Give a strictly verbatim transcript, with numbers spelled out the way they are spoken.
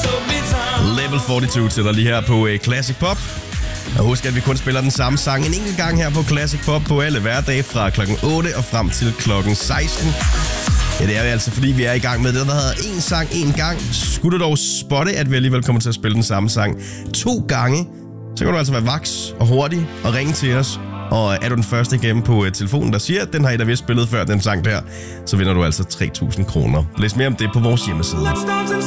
Level fireogfyrre til dig lige her på uh, Classic Pop. Og husk, at vi kun spiller den samme sang en enkelt gang her på Classic Pop på alle hverdage fra klokken otte og frem til klokken seksten. Ja, det er altså, fordi vi er i gang med det, der hedder en sang, en gang. Skulle du dog spotte, at vi alligevel kommer til at spille den samme sang to gange, så kan du altså være vaks og hurtig og ringe til os. Og er du den første igennem på uh, telefonen, der siger, at den har I da vist spillet før, den sang der, så vinder du altså tre tusind kroner. Læs mere om det på vores hjemmeside.